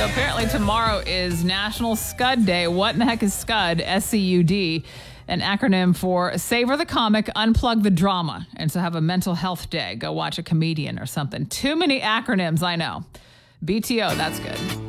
So apparently tomorrow is National Scud Day. What in the heck is Scud? SCUD. An acronym for Savor the Comic, Unplug the Drama. And so have a mental health day. Go watch a comedian or something. Too many acronyms, I know. BTO, that's good.